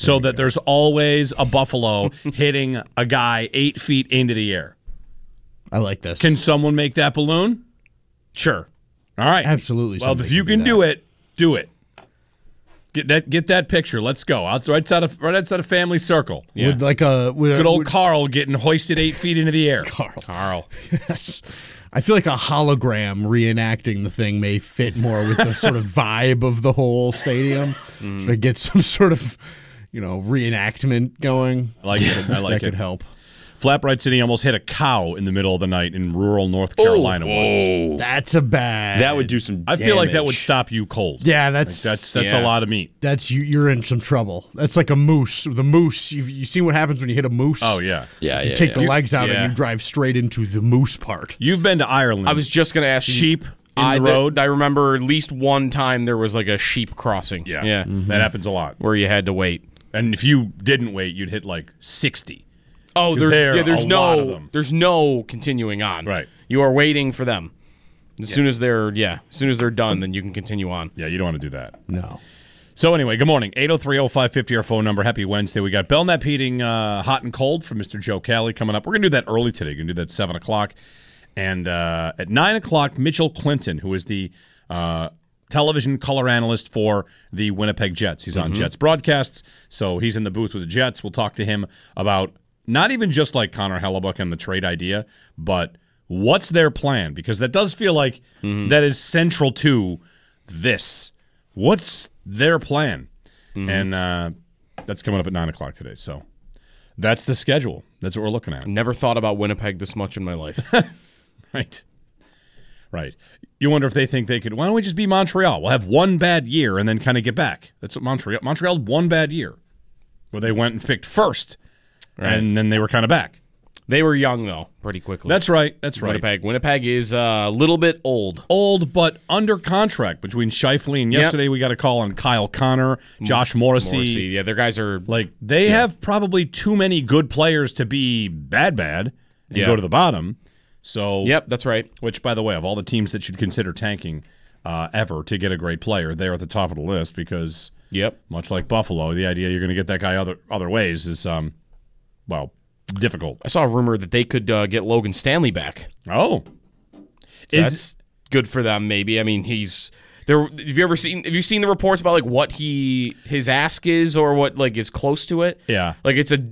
so that there's always a buffalo hitting a guy 8 feet into the air. I like this. Can someone make that balloon? Sure. All right. Absolutely. Well, if you can do it, do it. Get that picture. Let's go. Right outside of Family Circle. Yeah. With like a Good old Carl getting hoisted 8 feet into the air. Carl. Yes. I feel like a hologram reenacting the thing may fit more with the sort of vibe of the whole stadium. So to get some sort of, reenactment going. I like it. I like that it. could help. Flat City almost hit a cow in the middle of the night in rural North Carolina once. That's a bad. That would do some I feel like that would damage. stop you cold. Yeah, that's That's Yeah. a lot of meat. that's you're in some trouble. That's like a moose. The moose. You seen what happens when you hit a moose? Oh yeah. Yeah, You yeah, take the yeah. legs out Yeah. and you drive straight into the moose part. You've been to Ireland. I was just going to ask you. sheep in the road. I remember at least one time there was like a sheep crossing. Yeah. Yeah. That happens a lot. Where you had to wait. And if you didn't wait, you'd hit like 60. Oh, 'Cause there are there's a lot of them. there's no continuing on. Right. You are waiting for them. As soon as they're done, then you can continue on. Yeah, you don't want to do that. No. So anyway, good morning. 803-0550, our phone number. Happy Wednesday. We got Belknap Heating Hot and Cold from Mr. Joe Cali coming up. We're going to do that early today. We're going to do that at 7 o'clock. And at 9 o'clock, Mitchell Clinton, who is the television color analyst for the Winnipeg Jets. He's on Jets broadcasts, so he's in the booth with the Jets. We'll talk to him about not even just like Connor Hellebuck and the trade idea, but what's their plan? Because that does feel like that is central to this. What's their plan? And that's coming up at 9 o'clock today. So that's the schedule. That's what we're looking at. Never thought about Winnipeg this much in my life. Right. You wonder if they think they could, why don't we just be Montreal? We'll have one bad year and then kind of get back. That's what Montreal had one bad year where they went and picked first. Right. And then they were kind of back. They were young though, pretty quickly. That's right. Winnipeg is a little bit old. Old, but under contract between Scheifele and yesterday we got a call on Kyle Connor, Josh Morrissey. Yeah, their guys are Like, they have probably too many good players to be bad and go to the bottom. So, Yep, that's right. Which, by the way, of all the teams that should consider tanking ever to get a great player, they're at the top of the list because, much like Buffalo, the idea you're going to get that guy other ways is, difficult. I saw a rumor that they could get Logan Stanley back. Oh. So that's good for them, maybe. I mean, he's there. Have you seen the reports about like what his ask is or what like is close to it? Yeah. Like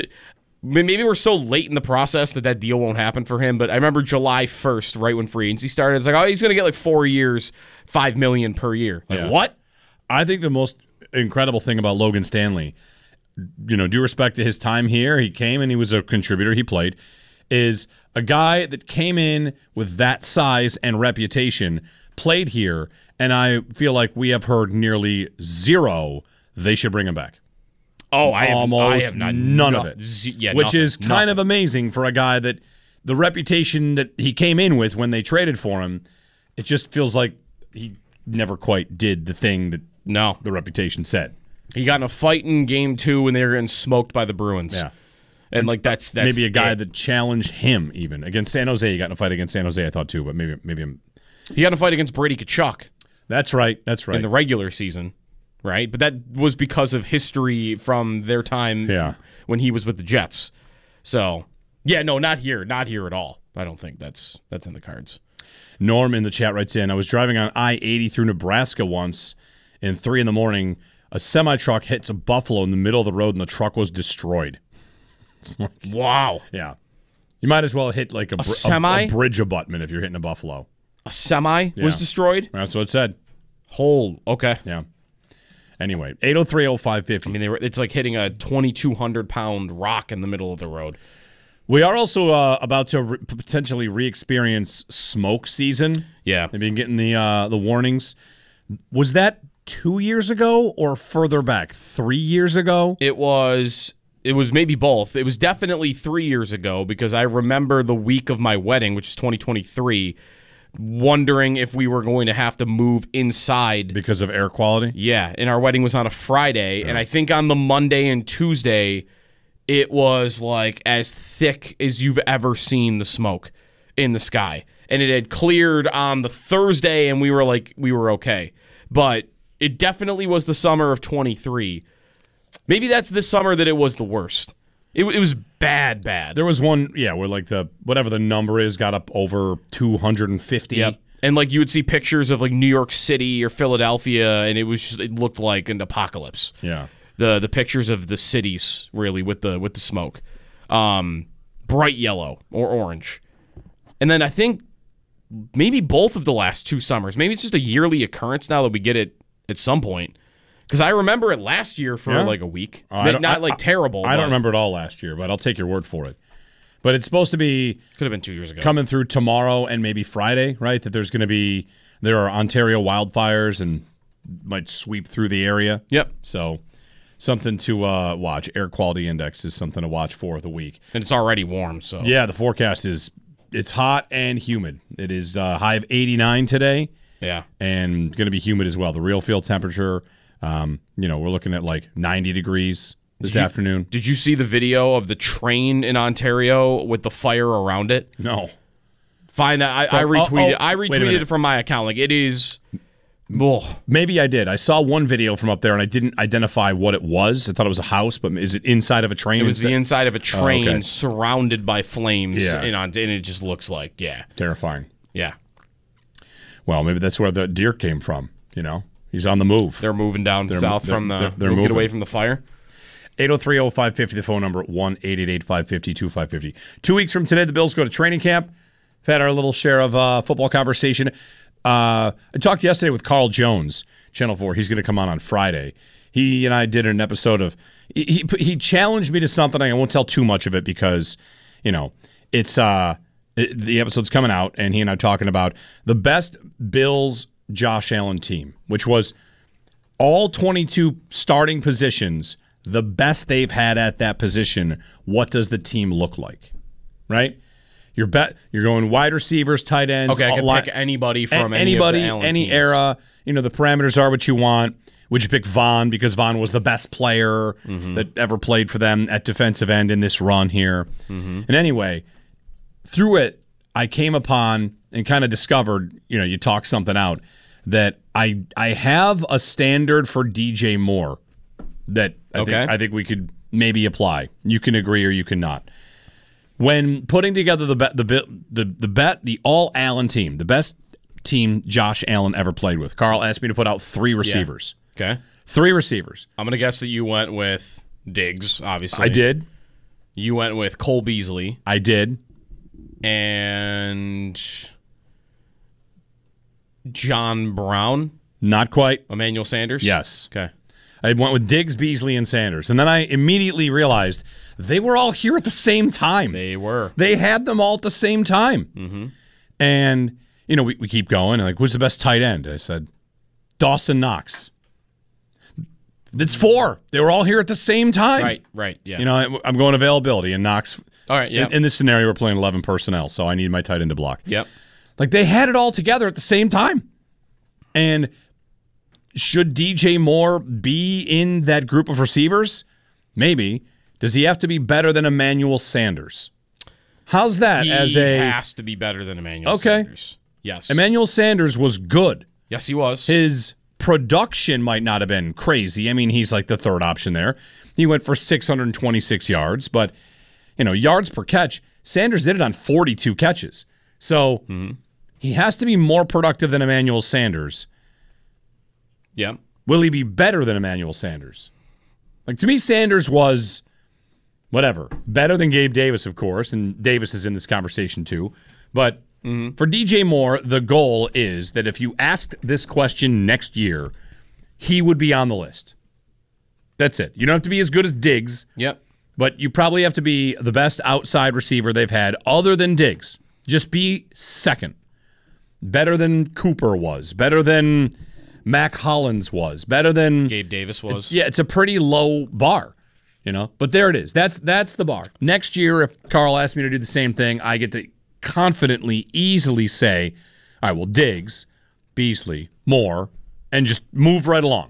maybe we're so late in the process that deal won't happen for him. But I remember July 1st, right when free agency started, it's like, oh, he's going to get like 4 years, $5 million per year. Like what? I think the most incredible thing about Logan Stanley, due respect to his time here, he came and he was a contributor, he played, is a guy that came in with that size and reputation, played here, and I feel like we have heard nearly zero they should bring him back. Oh, I Almost have not, none of it. Which is kind of nothing. amazing for a guy that the reputation that he came in with when they traded for him, it just feels like he never quite did the thing that the reputation said. He got in a fight in game 2 when they were getting smoked by the Bruins. Yeah. And like that's maybe a guy that challenged him even. Against San Jose, he got in a fight against San Jose, I thought too, but maybe he got in a fight against Brady Tkachuk. That's right. In the regular season. Right? But that was because of history from their time when he was with the Jets. So, not here. Not here at all. I don't think that's in the cards. Norm in the chat writes in, I was driving on I-80 through Nebraska once in 3 a.m. A semi-truck hits a buffalo in the middle of the road and the truck was destroyed. It's like, wow. Yeah. You might as well hit like a bridge abutment if you're hitting a buffalo. A semi was destroyed? That's what it said. Okay. Yeah. Anyway, 803-0550. I mean, it's like hitting a 2,200-pound rock in the middle of the road. We are also about to potentially re-experience smoke season. Yeah. They've been getting the warnings. Was that 2 years ago or further back? 3 years ago? It was maybe both. It was definitely 3 years ago because I remember the week of my wedding, which is 2023, wondering if we were going to have to move inside. Because of air quality? Yeah, and our wedding was on a Friday, and I think on the Monday and Tuesday, it was like as thick as you've ever seen the smoke in the sky. And it had cleared on the Thursday, and we were okay. But it definitely was the summer of 23. Maybe that's this summer that it was the worst. It was bad. There was one, where like whatever the number is got up over 250. Yep. And like you would see pictures of like New York City or Philadelphia, and it looked like an apocalypse. Yeah. The pictures of the cities really with the smoke, bright yellow or orange, and then I think maybe both of the last 2 summers. Maybe it's just a yearly occurrence now that we get it at some point. Because I remember it last year for like a week. Not terrible. I don't remember it all last year, but I'll take your word for it. But it's supposed to be could have been 2 years ago. Coming through tomorrow and maybe Friday, right? That there are Ontario wildfires and might sweep through the area. Yep. So something to watch. Air quality index is something to watch for the week. And it's already warm, so yeah, the forecast it's hot and humid. It is high of 89 today. Yeah, and going to be humid as well. The real field temperature. We're looking at like 90 degrees this afternoon. Did you see the video of the train in Ontario with the fire around it? No. Find that. I retweeted. I retweeted it from my account. Like it is. Maybe I did. I saw one video from up there, and I didn't identify what it was. I thought it was a house, but is it inside of a train? It was the inside of a train surrounded by flames, Yeah. and it just looks like, terrifying. Yeah. Well, maybe that's where the deer came from, He's on the move. They're moving down south from the. They're moving. Get away from the fire. 803-0550, the phone number, 1-888-550-2550. 2 weeks from today, the Bills go to training camp. We've had our little share of football conversation. I talked yesterday with Carl Jones, Channel 4. He's going to come on Friday. He and I did an episode of. He challenged me to something. I won't tell too much of it because, it's the episode's coming out, and he and I are talking about the best Bills Josh Allen team, which was all 22 starting positions, the best they've had at that position. What does the team look like? Right? You're going wide receivers, tight ends. Okay, I can pick anybody from any teams. Era. The parameters are what you want. Would you pick Vaughn because Vaughn was the best player that ever played for them at defensive end in this run here? And anyway, through it, I came upon and kind of discovered, you talk something out, that I have a standard for DJ Moore that I think we could maybe apply. You can agree or you cannot. When putting together the all Allen team, the best team Josh Allen ever played with, Carl asked me to put out 3 receivers. Yeah. Okay. 3 receivers. I'm going to guess that you went with Diggs, obviously. I did. You went with Cole Beasley. I did. And John Brown. Not quite. Emmanuel Sanders? Yes. Okay. I went with Diggs, Beasley, and Sanders. And then I immediately realized they were all here at the same time. They were. They had them all at the same time. Mm-hmm. And, we keep going. Like, who's the best tight end? I said, Dawson Knox. It's 4. They were all here at the same time. Right, yeah. I'm going availability, and Knox. All right, yeah. In this scenario, we're playing 11 personnel, so I need my tight end to block. Yep. Like, they had it all together at the same time. And should DJ Moore be in that group of receivers? Maybe. Does he have to be better than Emmanuel Sanders? How's that? He has to be better than Emmanuel Sanders. Yes. Emmanuel Sanders was good. Yes, he was. His production might not have been crazy. I mean, he's like the third option there. He went for 626 yards, but, yards per catch, Sanders did it on 42 catches. So he has to be more productive than Emmanuel Sanders. Yeah. Will he be better than Emmanuel Sanders? Like, to me, Sanders was, better than Gabe Davis, of course, and Davis is in this conversation too. But for DJ Moore, the goal is that if you asked this question next year, he would be on the list. That's it. You don't have to be as good as Diggs. Yep. But you probably have to be the best outside receiver they've had other than Diggs. Just be second. Better than Cooper was. Better than Mac Hollins was. Better than Gabe Davis was. It's a pretty low bar, But there it is. That's the bar. Next year, if Carl asks me to do the same thing, I get to confidently, easily say, all right, well, Diggs, Beasley, Moore, and just move right along.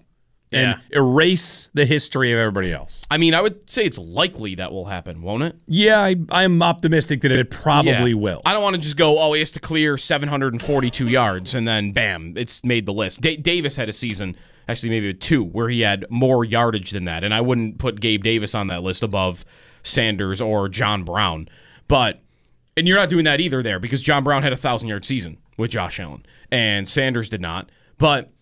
and erase the history of everybody else. I mean, I would say it's likely that will happen, won't it? Yeah, I'm optimistic that it probably will. I don't want to just go, oh, he has to clear 742 yards, and then, bam, it's made the list. Davis had a season, actually maybe 2, where he had more yardage than that, and I wouldn't put Gabe Davis on that list above Sanders or John Brown. And you're not doing that either there, because John Brown had a 1,000-yard season with Josh Allen, and Sanders did not. But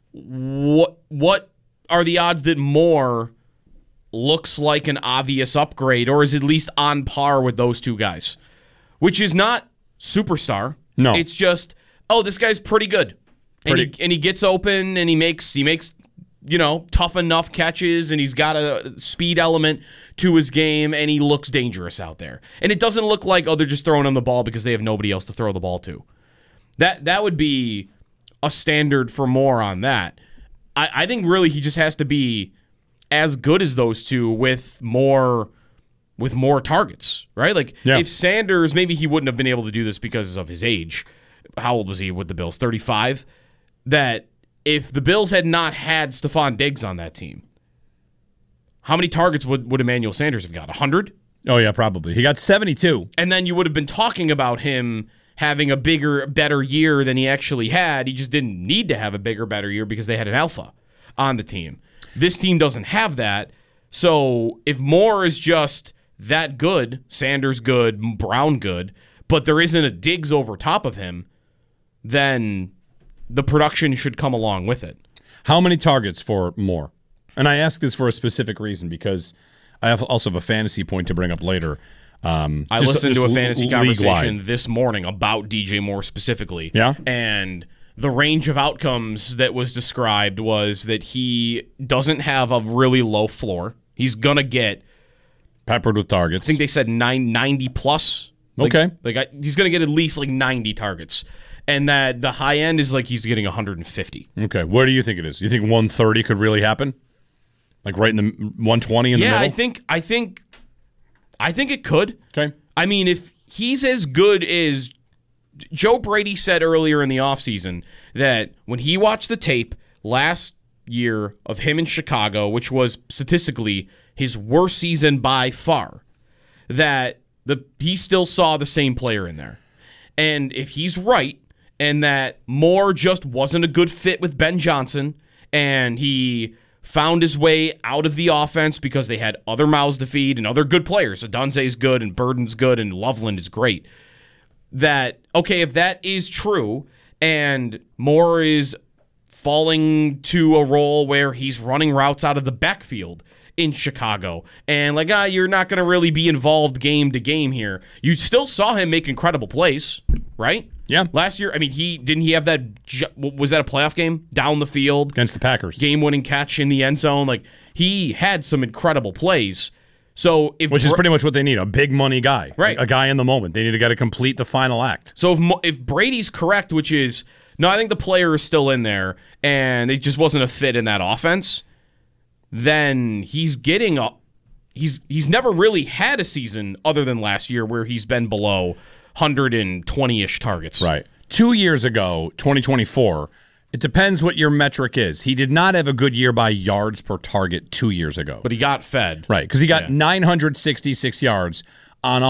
what are the odds that Moore looks like an obvious upgrade, or is at least on par with those two guys? Which is not superstar. No. It's just, oh, this guy's pretty good. And he gets open, and he makes tough enough catches, and he's got a speed element to his game, and he looks dangerous out there. And it doesn't look like, oh, they're just throwing him the ball because they have nobody else to throw the ball to. That would be a standard for Moore on that. I think really he just has to be as good as those two with more targets, right? Like if Sanders, maybe he wouldn't have been able to do this because of his age. How old was he with the Bills? 35? That if the Bills had not had Stephon Diggs on that team, how many targets would Emmanuel Sanders have got? 100? Oh, yeah, probably. He got 72. And then you would have been talking about him having a bigger, better year than he actually had. He just didn't need to have a bigger, better year because they had an alpha on the team. This team doesn't have that. So if Moore is just that good, Sanders good, Brown good, but there isn't a Diggs over top of him, then the production should come along with it. How many targets for Moore? And I ask this for a specific reason because I also have a fantasy point to bring up later. I listened to a fantasy conversation this morning about DJ Moore specifically. Yeah. And the range of outcomes that was described was that he doesn't have a really low floor. He's going to get peppered with targets. I think they said 90 plus. He's going to get at least 90 targets. And that the high end is he's getting 150. Okay. Where do you think it is? You think 130 could really happen? Right in the 120 in the middle? Yeah, I think it could. Okay. I mean, if he's as good as Joe Brady said earlier in the offseason, that when he watched the tape last year of him in Chicago, which was statistically his worst season by far, that he still saw the same player in there. And if he's right, and that Moore just wasn't a good fit with Ben Johnson, and he found his way out of the offense because they had other mouths to feed and other good players. Adonze's good, and Burden's good, and Loveland is great. That, okay, if that is true, and Moore is falling to a role where he's running routes out of the backfield in Chicago, and you're not going to really be involved game to game here. You still saw him make incredible plays, right? Yeah. Last year, I mean, didn't he have that, was that a playoff game? Down the field. Against the Packers. Game-winning catch in the end zone. He had some incredible plays. So Which is pretty much what they need, a big money guy. Right. A guy in the moment. They need a guy to complete the final act. So if Brady's correct, which is, no, I think the player is still in there, and it just wasn't a fit in that offense, then he's getting he's never really had a season other than last year where he's been below 120-ish targets. Right. 2 years ago, 2024, it depends what your metric is. He did not have a good year by yards per target 2 years ago. But he got fed. Right, because he got 966 yards on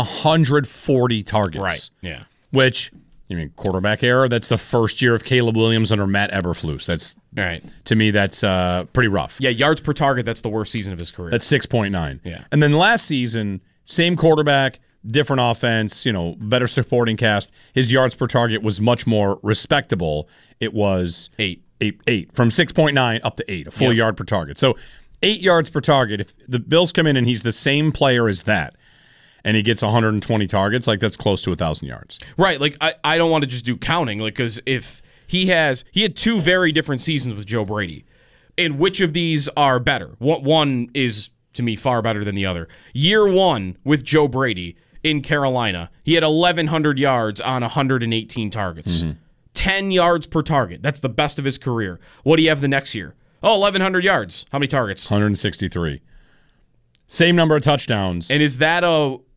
140 targets. Right, yeah. Which, quarterback error, that's the first year of Caleb Williams under Matt Eberflus. That's, right. To me, that's pretty rough. Yeah, yards per target, that's the worst season of his career. That's 6.9. Yeah. And then last season, same quarterback, different offense, better supporting cast. His yards per target was much more respectable. It was 8. From 6.9 up to 8, a full yard per target. So 8 yards per target. If the Bills come in and he's the same player as that, and he gets 120 targets, that's close to 1,000 yards. Right. I don't want to just do counting, because if he had 2 very different seasons with Joe Brady, and which of these are better? One is, to me, far better than the other. Year 1 with Joe Brady in Carolina, he had 1,100 yards on 118 targets. 10 yards per target. That's the best of his career. What do you have the next year? Oh, 1,100 yards. How many targets? 163. Same number of touchdowns. And is that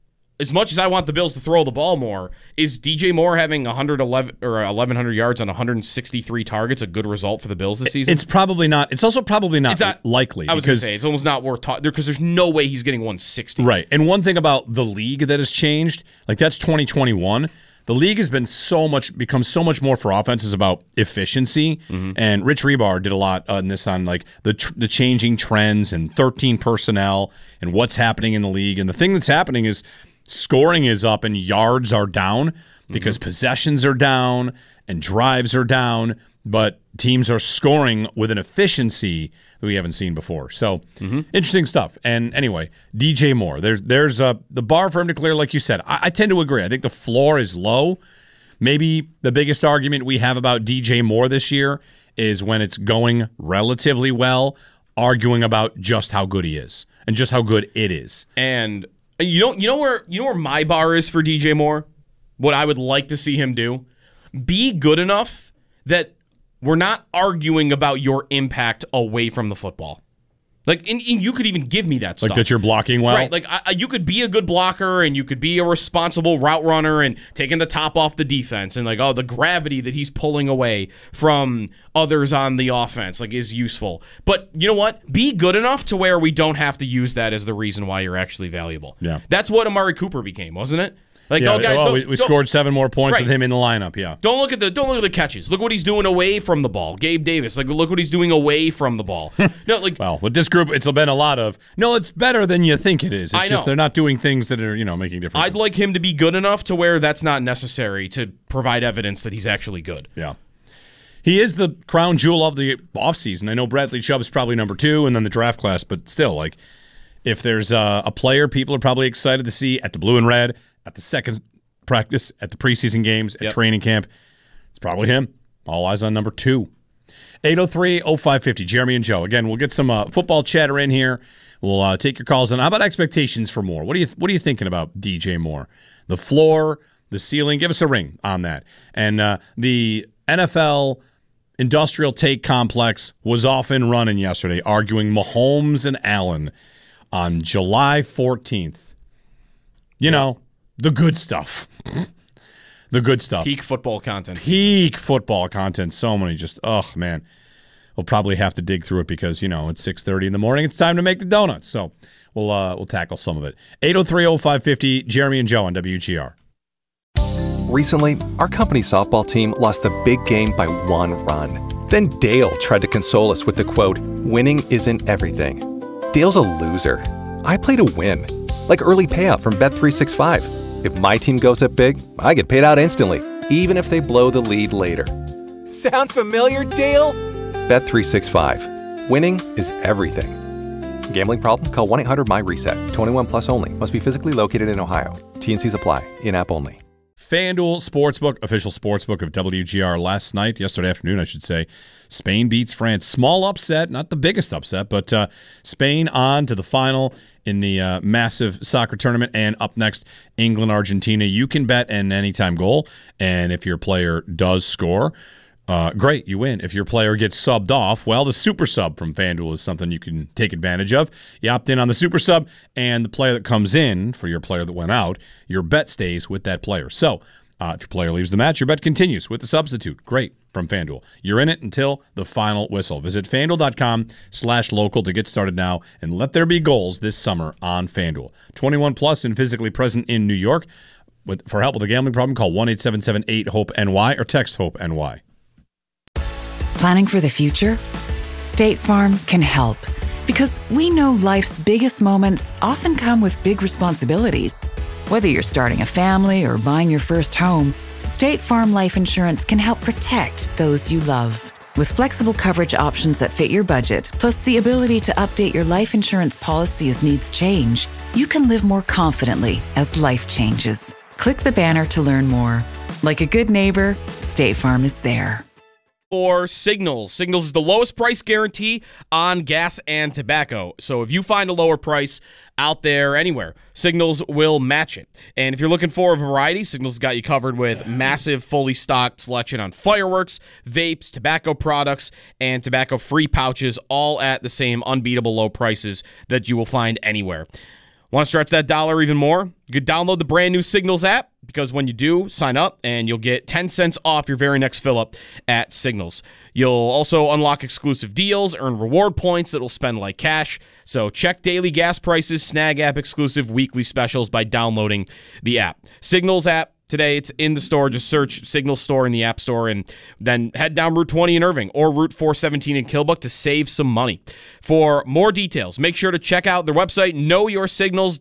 as much as I want the Bills to throw the ball more, is DJ Moore having 111 or 1,100 yards on 163 targets a good result for the Bills this season? It's probably not. It's also probably not likely. I was going to say, it's almost not worth talking because there's no way he's getting 160. Right. And one thing about the league that has changed, like that's 2021. The league has become so much more for offenses about efficiency. And Rich Rebar did a lot on this on like the changing trends and 13 personnel and what's happening in the league. And the thing that's happening is scoring is up and yards are down because possessions are down and drives are down, but teams are scoring with an efficiency that we haven't seen before. So interesting stuff. And anyway, DJ Moore, there's the bar for him to clear, like you said. I tend to agree. I think the floor is low. Maybe the biggest argument we have about DJ Moore this year is when it's going relatively well, arguing about just how good he is and just how good it is. And you know where my bar is for DJ Moore? What I would like to see him do? Be good enough that we're not arguing about your impact away from the football. Like, and you could even give me that stuff. Like that you're blocking well? Right. Like, you could be a good blocker and you could be a responsible route runner and taking the top off the defense and, like, oh, the gravity that he's pulling away from others on the offense, like, is useful. But you know what? Be good enough to where we don't have to use that as the reason why you're actually valuable. Yeah. That's what Amari Cooper became, wasn't it? Like, yeah, oh, guys, we scored 7 more points with him in the lineup. Yeah. Don't look at the catches. Look what he's doing away from the ball. Gabe Davis. Like, look what he's doing away from the ball. No, like, well, with this group, it's been a lot of no. It's better than you think it is. It's I just know. They're not doing things that are making differences. I'd like him to be good enough to where that's not necessary to provide evidence that he's actually good. Yeah. He is the crown jewel of the offseason. I know Bradley Chubb is probably number 2 and then the draft class, but still, like, if there's a player people are probably excited to see at the blue and red, at the second practice, at the preseason games, at training camp, it's probably him. All eyes on number 2. 803-0550, Jeremy and Joe. Again, we'll get some football chatter in here. We'll take your calls on. How about expectations for Moore? What are you thinking about DJ Moore? The floor, the ceiling? Give us a ring on that. And the NFL Industrial Take Complex was off and running yesterday, arguing Mahomes and Allen on July 14th. You know, the good stuff. The good stuff. Peak football content. Peak football content. So many just, oh, man. We'll probably have to dig through it because, it's 6:30 in the morning. It's time to make the donuts. So we'll tackle some of it. 803-0550, Jeremy and Joe on WGR. Recently, our company softball team lost the big game by 1 run. Then Dale tried to console us with the quote, "Winning isn't everything." Dale's a loser. I play to win. Like early payout from Bet365. If my team goes up big, I get paid out instantly, even if they blow the lead later. Sound familiar, Dale? Bet365. Winning is everything. Gambling problem? Call 1-800-MY-RESET. 21 plus only. Must be physically located in Ohio. T&Cs apply. In-app only. FanDuel Sportsbook, official sportsbook of WGR yesterday afternoon, I should say. Spain beats France. Small upset, not the biggest upset, but Spain on to the final in the massive soccer tournament. And up next, England-Argentina. You can bet an anytime goal, and if your player does score, great, you win. If your player gets subbed off, well, the super sub from FanDuel is something you can take advantage of. You opt in on the super sub, and the player that comes in for your player that went out, your bet stays with that player. So if your player leaves the match, your bet continues with the substitute. Great from FanDuel. You're in it until the final whistle. Visit FanDuel.com/local to get started now, and let there be goals this summer on FanDuel. 21 plus and physically present in New York. For help with a gambling problem, call 1-877-8-HOPE-NY or text HOPE-NY. Planning for the future? State Farm can help, because we know life's biggest moments often come with big responsibilities. Whether you're starting a family or buying your first home, State Farm Life Insurance can help protect those you love. With flexible coverage options that fit your budget, plus the ability to update your life insurance policy as needs change, you can live more confidently as life changes. Click the banner to learn more. Like a good neighbor, State Farm is there. Or Signals. Signals is the lowest price guarantee on gas and tobacco. So if you find a lower price out there anywhere, Signals will match it. And if you're looking for a variety, Signals got you covered with massive, fully stocked selection on fireworks, vapes, tobacco products, and tobacco-free pouches, all at the same unbeatable low prices that you will find anywhere. Want to stretch that dollar even more? You could download the brand new Signals app, because when you do, sign up and you'll get 10 cents off your very next fill-up at Signals. You'll also unlock exclusive deals, earn reward points that will spend like cash. So check daily gas prices, snag app exclusive weekly specials by downloading the app. Signals app. Today, it's in the store. Just search Signal Store in the App Store and then head down Route 20 in Irving or Route 417 in Killbuck to save some money. For more details, make sure to check out their website, knowyoursignals.com.